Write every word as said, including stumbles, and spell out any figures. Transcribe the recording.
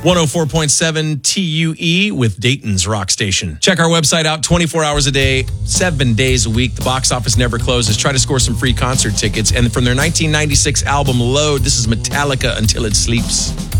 one oh four point seven T U E with Dayton's Rock Station. Check our website out twenty-four hours a day, seven days a week. The box office never closes. Try to score some free concert tickets. And from their nineteen ninety-six album Load, this is Metallica, Until It Sleeps.